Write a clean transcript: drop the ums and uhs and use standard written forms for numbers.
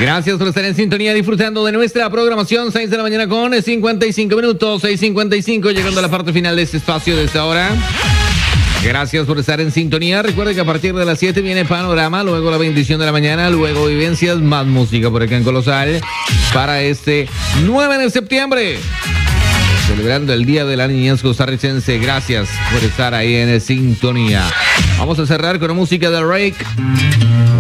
Gracias por estar en sintonía disfrutando de nuestra programación. 6 de la mañana con 55 minutos, 6:55, llegando a la parte final de este espacio de esta hora. Gracias por estar en sintonía. Recuerde que a partir de las 7 viene Panorama, luego la bendición de la mañana, luego Vivencias, más música por acá en Colosal para este 9 de septiembre. Celebrando el Día de la Niñez Costarricense. Gracias por estar ahí en sintonía. Vamos a cerrar con la música de Rake.